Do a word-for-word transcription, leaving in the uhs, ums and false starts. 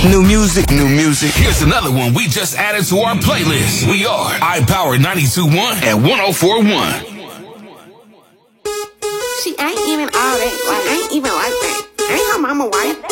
New music, new music. Here's another one we just added to our playlist. We are iPower ninety-two point one and one oh four point one. She ain't even all that. Like, ain't even like that. Ain't her mama white.